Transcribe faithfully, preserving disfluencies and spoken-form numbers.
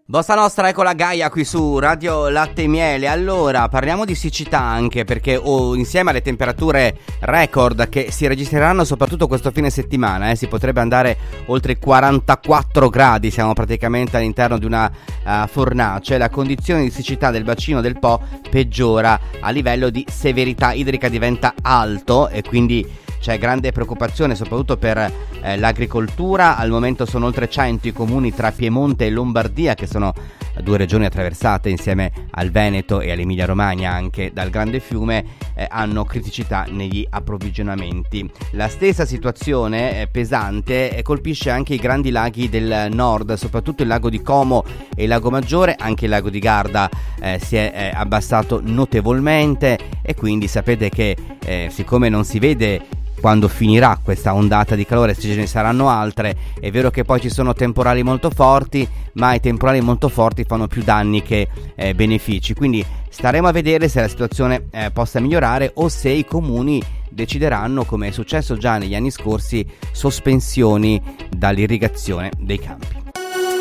Bossa Nostra, ecco la Gaia qui su Radio Latte e Miele. Allora, parliamo di siccità anche perché oh, insieme alle temperature record che si registreranno soprattutto questo fine settimana, eh, si potrebbe andare oltre i quarantaquattro gradi, siamo praticamente all'interno di una uh, fornace. La condizione di siccità del bacino del Po peggiora, a livello di severità idrica diventa alto e quindi c'è grande preoccupazione soprattutto per eh, l'agricoltura. Al momento sono oltre cento i comuni tra Piemonte e Lombardia, che sono due regioni attraversate insieme al Veneto e all'Emilia Romagna anche dal grande fiume, eh, hanno criticità negli approvvigionamenti. La stessa situazione eh, pesante eh, colpisce anche i grandi laghi del nord, soprattutto il lago di Como e il lago Maggiore. Anche il lago di Garda eh, si è eh, abbassato notevolmente e quindi sapete che eh, siccome non si vede quando finirà questa ondata di calore, se ce ne saranno altre, è vero che poi ci sono temporali molto forti, ma i temporali molto forti fanno più danni che eh, benefici, quindi staremo a vedere se la situazione eh, possa migliorare o se i comuni decideranno, come è successo già negli anni scorsi, sospensioni dall'irrigazione dei campi.